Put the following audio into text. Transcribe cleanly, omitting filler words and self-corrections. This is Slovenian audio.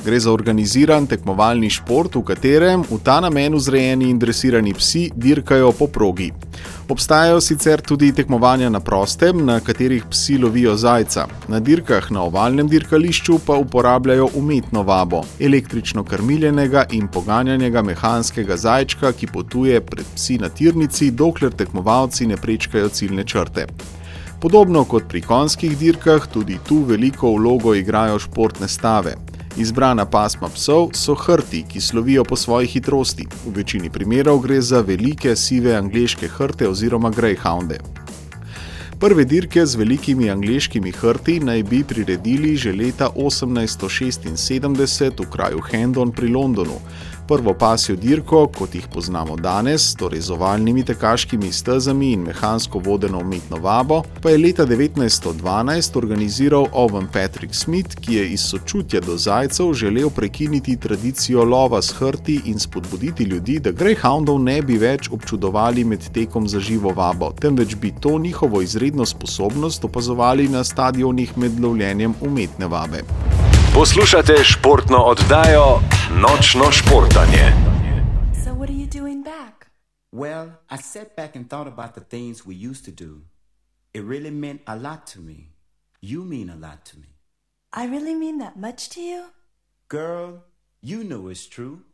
Gre za organiziran tekmovalni šport, v katerem v ta namen vzrejeni in dresirani psi dirkajo po progi. Obstajajo sicer tudi tekmovanja na prostem, na katerih psi lovijo zajca. Na dirkah na ovalnem dirkališču pa uporabljajo umetno vabo, električno krmiljenega in poganjanega mehanskega zajčka, ki potuje pred psi na tirnici, dokler tekmovalci ne prečkajo ciljne črte. Podobno kot pri konjskih dirkah, tudi tu veliko vlogo igrajo športne stave. Izbrana pasma psov so hrti, ki slovijo po svoji hitrosti. V večini primerov gre za velike sive angleške hrte oziroma greyhounde. Prve dirke z velikimi angleškimi hrti naj bi priredili že leta 1876 v kraju Hendon pri Londonu. Prvo pasjo dirko, kot jih poznamo danes, torej z ovalnimi tekaškimi stezami in mehansko vodeno umetno vabo, pa je leta 1912 organiziral Owen Patrick Smith, ki je iz sočutja do zajcev želel prekiniti tradicijo lova s hrti in spodbuditi ljudi, da greyhoundov ne bi več občudovali med tekom za živo vabo, temveč bi to njihovo izredno sposobnost opazovali na stadionih med lovljenjem umetne vabe. Poslušate športno oddajo Nočno športanje. So what are you doing back? Well, I sat back and thought about the things we used to do. It really meant a lot to me. You mean a lot to me. I really mean that much to you? Girl, you know it's true.